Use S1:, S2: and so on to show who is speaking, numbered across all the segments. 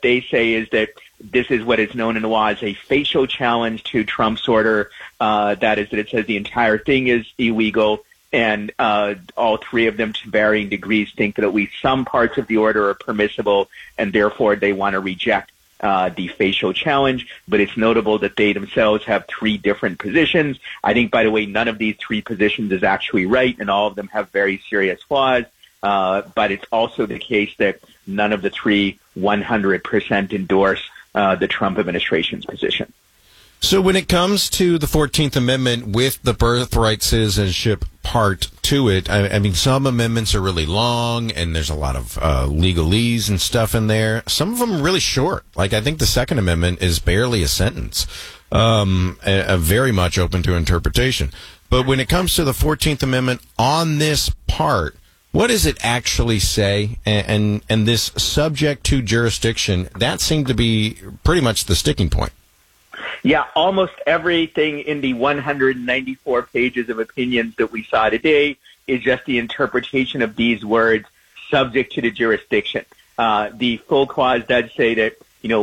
S1: what they say is that this is what is known in the law as a facial challenge to Trump's order. That is that it says the entire thing is illegal. And all three of them, to varying degrees, think that at least some parts of the order are permissible, and therefore they want to reject the facial challenge. But it's notable that they themselves have three different positions. I think, by the way, none of these three positions is actually right, and all of them have very serious flaws. But it's also the case that none of the three 100% endorse the Trump administration's position.
S2: So when it comes to the 14th Amendment with the birthright citizenship part to it, I mean, some amendments are really long, and there's a lot of legalese and stuff in there. Some of them are really short. Like, I think the Second Amendment is barely a sentence, very much open to interpretation. But when it comes to the 14th Amendment on this part, what does it actually say? And this subject to jurisdiction, that seemed to be pretty much the sticking point.
S1: Yeah, almost everything in the 194 pages of opinions that we saw today is just the interpretation of these words, subject to the jurisdiction. The full clause does say that,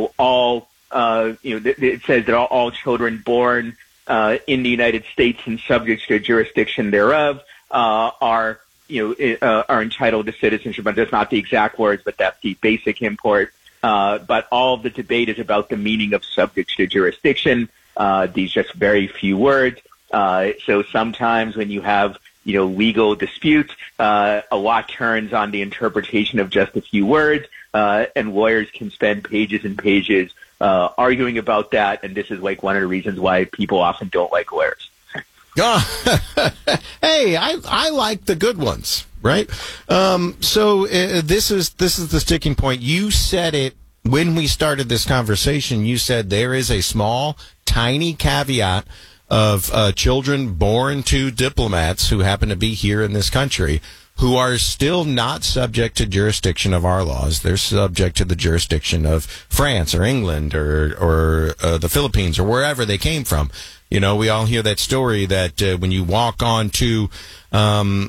S1: it says that all children born in the United States and subject to the jurisdiction thereof are entitled to citizenship. But that's not the exact words, but that's the basic import. But all of the debate is about the meaning of subject to jurisdiction. These just very few words. So sometimes when you have, legal disputes, a lot turns on the interpretation of just a few words, and lawyers can spend pages and pages arguing about that. And this is like one of the reasons why people often don't like lawyers.
S2: Hey, I like the good ones, right? So this is the sticking point. You said it when we started this conversation. You said there is a small, tiny caveat of children born to diplomats who happen to be here in this country who are still not subject to jurisdiction of our laws. They're subject to the jurisdiction of France or England or the Philippines or wherever they came from. We all hear that story that when you walk on to a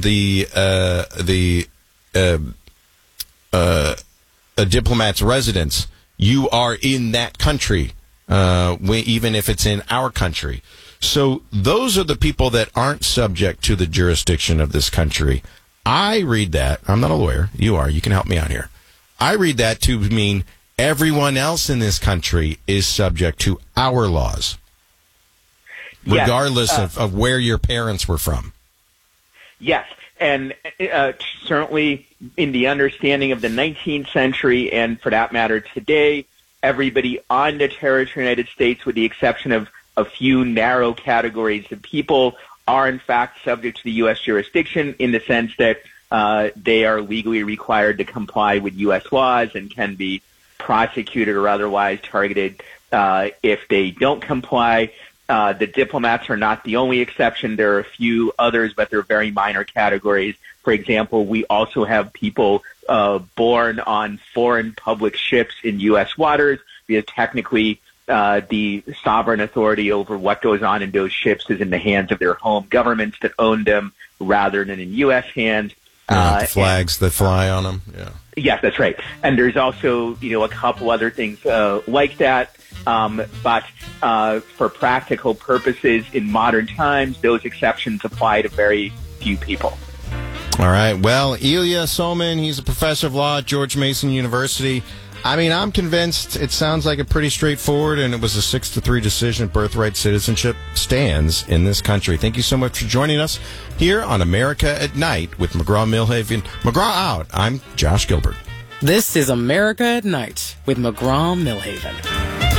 S2: diplomat's residence, you are in that country, even if it's in our country. So those are the people that aren't subject to the jurisdiction of this country. I read that. I'm not a lawyer. You are. You can help me out here. I read that to mean everyone else in this country is subject to our laws, regardless of where your parents were from.
S1: Yes, and certainly in the understanding of the 19th century, and for that matter today, everybody on the territory of the United States, with the exception of a few narrow categories of people, are in fact subject to the U.S. jurisdiction in the sense that they are legally required to comply with U.S. laws and can be prosecuted or otherwise targeted if they don't comply. The diplomats are not the only exception. There are a few others, but they're very minor categories. For example, we also have people born on foreign public ships in U.S. waters, because technically the sovereign authority over what goes on in those ships is in the hands of their home governments that own them rather than in U.S. hands.
S2: The flags that fly on them. Yeah.
S1: Yes, that's right. And there's also, a couple other things like that. But for practical purposes in modern times, those exceptions apply to very few people.
S2: All right. Well, Ilya Somin, he's a professor of law at George Mason University. I mean, I'm convinced it sounds like a pretty straightforward, and it was a 6-3 decision. Birthright citizenship stands in this country. Thank you so much for joining us here on America at Night with McGraw-Milhaven. McGraw out. I'm Josh Gilbert.
S3: This is America at Night with McGraw-Milhaven.